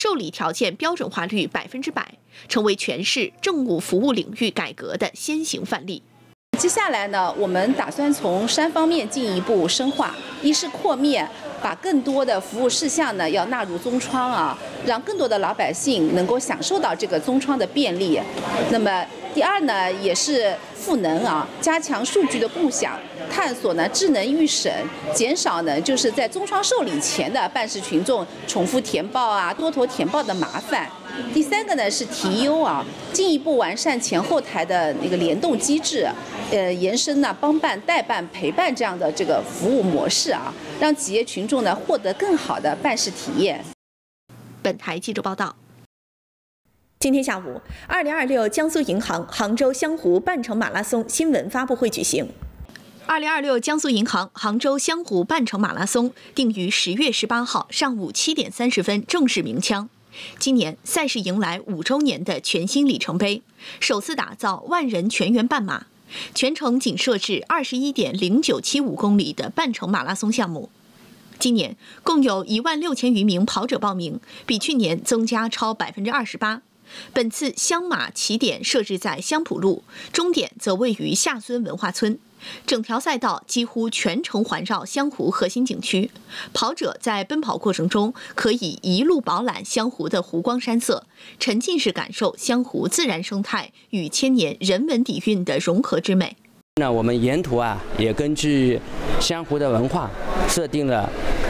受理条件标准化率100%，成为全市政务服务领域改革的先行范例。 接下来呢，我们打算从3方面进一步深化：一是扩面，把更多的服务事项呢要纳入宗窗啊，让更多的老百姓能够享受到这个宗窗的便利。那么第二呢，也是赋能啊，加强数据的共享，探索呢智能预审，减少呢就是在宗窗受理前的办事群众重复填报啊、多头填报的麻烦。第三个呢是提优啊，进一步完善前后台的那个联动机制，延伸呢帮办、代办、陪伴这样的这个服务模式啊，让企业群众呢获得更好的办事体验。 本台记者报道。今天下午，2026江苏银行杭州湘湖半程马拉松新闻发布会举行。2026江苏银行杭州湘湖半程马拉松定于10月18号上午7点30分正式鸣枪。今年赛事迎来5周年的全新里程碑，首次打造万人全员半马，全程仅设置21.0975公里的半程马拉松项目。今年共有16000余名跑者报名，比去年增加超28%。本次湘马起点设置在香浦路，终点则位于下孙文化村。整条赛道几乎全程环绕湘湖核心景区，跑者在奔跑过程中可以一路饱览湘湖的湖光山色，沉浸式感受湘湖自然生态与千年人文底蕴的融合之美。 那我们沿途也根据湘湖的文化设定了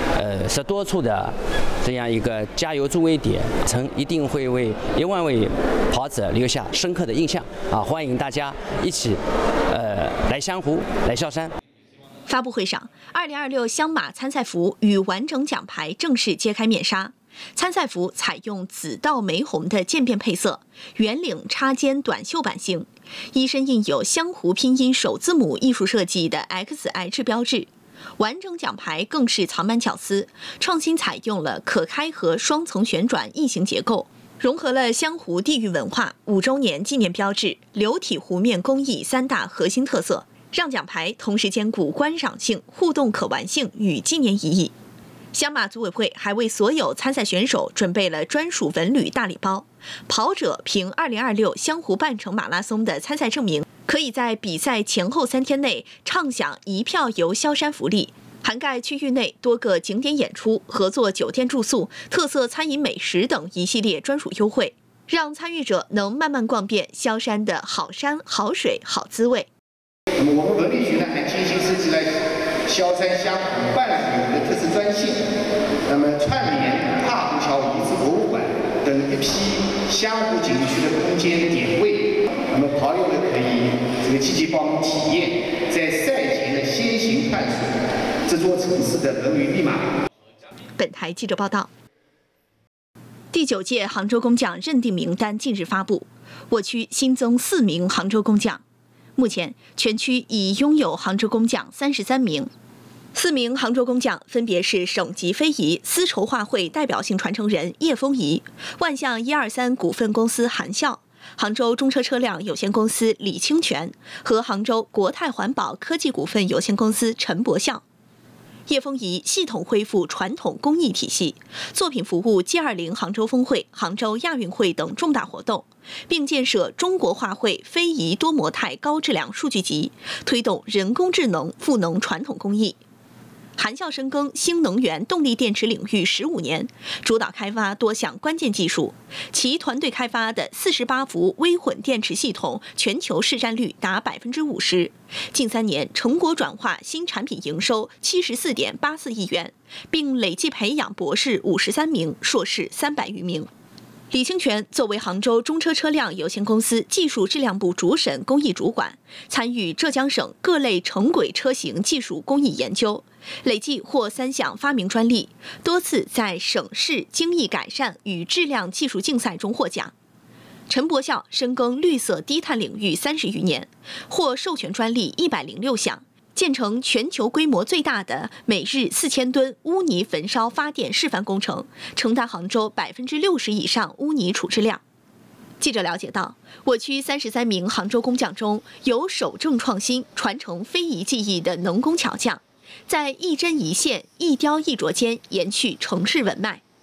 10多处的这样一个加油助威点，一定会为1万位跑者留下深刻的印象欢迎大家一起来湘湖来萧山。 发布会上，2026湘马参赛服与完整奖牌正式揭开面纱。参赛服采用紫到玫红的渐变配色，圆领插肩短袖版型，衣身印有湘湖拼音首字母艺术设计的 XH 标志。完整奖牌更是藏满巧思，创新采用了可开合双层旋转异形结构，融合了湘湖地域文化、5周年纪念标志、流体湖面工艺3大核心特色，让奖牌同时兼顾观赏性、互动可玩性与纪念意义。湘马组委会还为所有参赛选手准备了专属文旅大礼包，跑者凭2026湘湖半程马拉松的参赛证明，可以在比赛前后3天内畅享1票游萧山福利，涵盖区域内多个景点演出、合作酒店住宿、特色餐饮美食等一系列专属优惠，让参与者能慢慢逛遍萧山的好山、好水、好滋味。 那么我们文旅局呢还精心设计了萧山湘湖半旅游的特色专线，那么串联跨湖桥遗址博物馆等一批湘湖景区的空间点位，那么跑友呢可以积极报名体验，在赛前的先行探索这座城市的文旅密码。 本台记者报道。第9届杭州工匠认定名单近日发布，我区新增4名杭州工匠。目前，全区已拥有杭州工匠33名，4名杭州工匠分别是省级非遗丝绸画会代表性传承人叶丰仪、万象123股份公司韩笑、杭州中车车辆有限公司李清泉和杭州国泰环保科技股份有限公司陈博孝。叶丰仪系统恢复传统工艺体系，作品服务 G20 杭州峰会、杭州亚运会等重大活动，并建设中国画会非遗多模态高质量数据集，推动人工智能赋能传统工艺。韩笑深耕新能源动力电池领域15年，主导开发多项关键技术。其团队开发的48伏微混电池系统全球市占率达50%，近3年成果转化新产品营收74.84亿元，并累计培养博士53名、硕士300余名。李清泉作为杭州中车车辆有限公司技术质量部主审工艺主管，参与浙江省各类成轨车型技术工艺研究，累计获3项发明专利，多次在省市精益改善与质量技术竞赛中获奖。陈博孝深耕绿色低碳领域30余年，获授权专利106项，建成全球规模最大的每日4000吨污泥焚烧发电示范工程，承担杭州60%以上污泥处置量。记者了解到，我区33名杭州工匠中有守正创新、传承非遗技艺的能工巧匠，在一针一线、一雕一琢间延续城市文脉。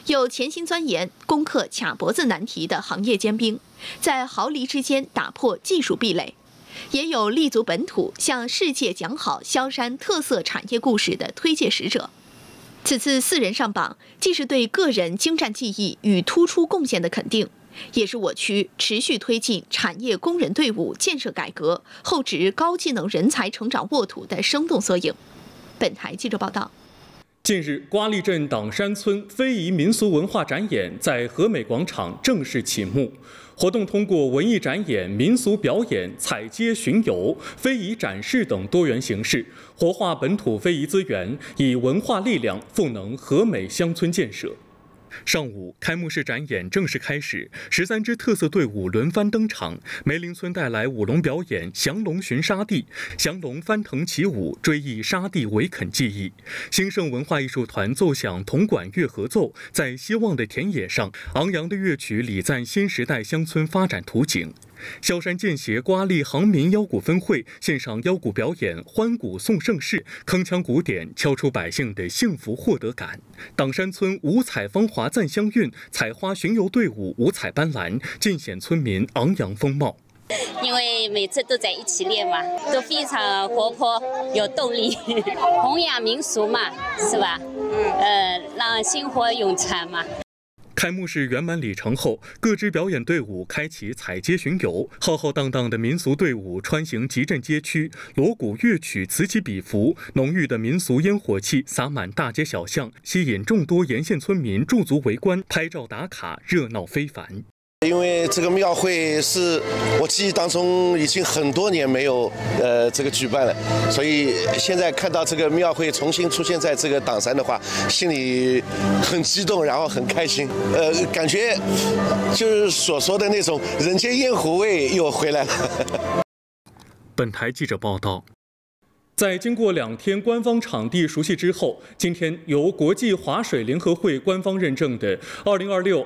有潜心钻研、攻克卡脖子难题的行业尖兵，在毫厘之间打破技术壁垒；也有立足本土、向世界讲好萧山特色产业故事的推介使者。此次4人上榜，既是对个人精湛技艺与突出贡献的肯定，也是我区持续推进产业工人队伍建设改革、厚植高技能人才成长沃土的生动缩影。本台记者报道。 近日，瓜沥镇党山村非遗民俗文化展演在和美广场正式启幕。活动通过文艺展演、民俗表演、采街巡游、非遗展示等多元形式，活化本土非遗资源，以文化力量赋能和美乡村建设。上午，开幕式展演正式开始，13支特色队伍轮番登场。梅林村带来舞龙表演，降龙巡沙地，降龙翻腾起舞，追忆沙地围垦技艺。兴盛文化艺术团奏响铜管乐合奏，在希望的田野上，昂扬的乐曲礼赞新时代乡村发展图景。萧山建协瓜沥杭民腰鼓分会献上腰鼓表演，欢鼓颂盛世，铿锵鼓点敲出百姓的幸福获得感。党山村五彩芳华赞乡韵，采花巡游队伍五彩斑斓，尽显村民昂扬风貌。 因为每次都在一起练嘛，都非常活泼有动力，弘扬民俗嘛，是吧？让薪火永传嘛。 开幕式圆满礼成后，各支表演队伍开启采街巡游，浩浩荡荡的民俗队伍穿行集镇街区，锣鼓乐曲此起彼伏，浓郁的民俗烟火气洒满大街小巷，吸引众多沿线村民驻足围观、拍照打卡，热闹非凡。 因为这个庙会是我记忆当中已经很多年没有这个举办了，所以现在看到这个庙会重新出现在这个党山的话，心里很激动，然后很开心，感觉就是所说的那种人间烟火味又回来了。 本台记者报道。在经过2天官方场地熟悉之后，今天由国际划水联合会官方认证的2026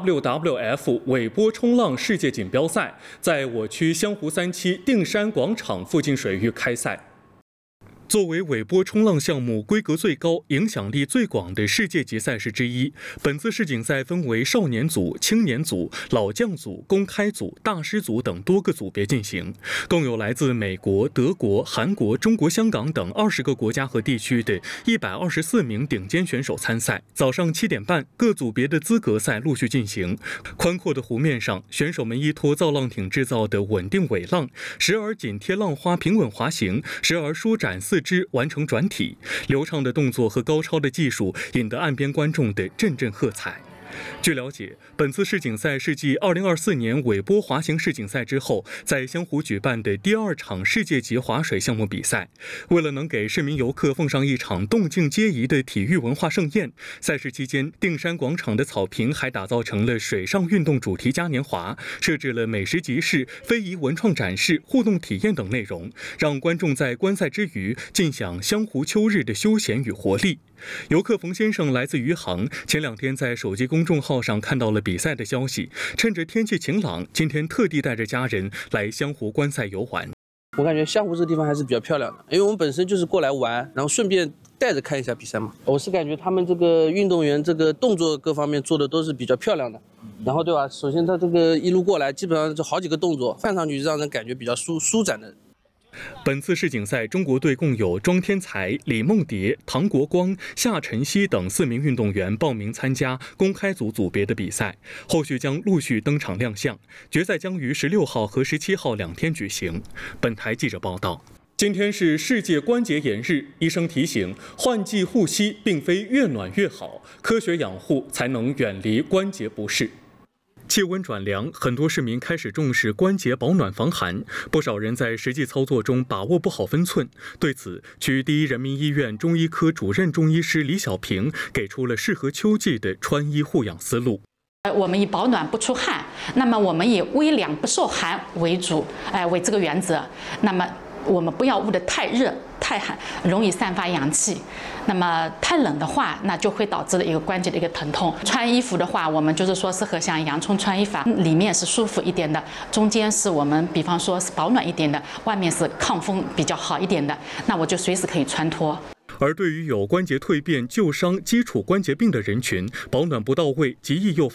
IWWF 尾波冲浪世界锦标赛，在我区湘湖3期定山广场附近水域开赛。作为尾波冲浪项目规格最高、影响力最广的世界级赛事之一，本次世锦赛分为少年组、青年组、老将组、公开组、大师组等多个组别进行，共有来自美国、德国、韩国、中国香港等20个国家和地区的124名顶尖选手参赛。早上7点半，各组别的资格赛陆续进行。宽阔的湖面上，选手们依托造浪艇制造的稳定尾浪，时而紧贴浪花平稳滑行，时而舒展4肢完成转体，流畅的动作和高超的技术引得岸边观众的阵阵喝彩。据了解，本次世锦赛是继2024年尾波滑行世锦赛之后，在湘湖举办的第2场世界级划水项目比赛。为了能给市民游客奉上一场动静皆宜的体育文化盛宴，赛事期间，定山广场的草坪还打造成了水上运动主题嘉年华，设置了美食集市、非遗文创展示、互动体验等内容，让观众在观赛之余尽享湘湖秋日的休闲与活力。游客冯先生来自余杭，前2天在手机公众号上看到了比赛的消息，趁着天气晴朗，今天特地带着家人来湘湖观赛游玩。 我感觉湘湖这个地方还是比较漂亮的，因为我们本身就是过来玩，然后顺便带着看一下比赛嘛。我是感觉他们这个运动员这个动作各方面做的都是比较漂亮的，然后对吧？首先他这个一路过来，基本上就好几个动作，看上去让人感觉比较舒展的。 本次世锦赛，中国队共有庄天才、李梦蝶、唐国光、夏晨曦等4名运动员报名参加公开组组别的比赛，后续将陆续登场亮相。决赛将于16号和17号2天举行。本台记者报道。今天是世界关节炎日，医生提醒，换季护膝并非越暖越好，科学养护才能远离关节不适。气温转凉，很多市民开始重视关节保暖防寒，不少人在实际操作中把握不好分寸。对此，区第一人民医院中医科主任中医师李小平给出了适合秋季的穿衣护养思路。 我们以保暖不出汗，那么我们以微凉不受寒为主，为这个原则。那么我们不要捂得太热、太寒，容易散发阳气。那么太冷的话，那就会导致了一个关节的一个疼痛。穿衣服的话，我们就是说适合像洋葱穿衣法，里面是舒服一点的，中间是我们比方说是保暖一点的，外面是抗风比较好一点的，那我就随时可以穿脱。 而对于有关节蜕变、旧伤、基础关节病的人群，保暖不到位极易诱发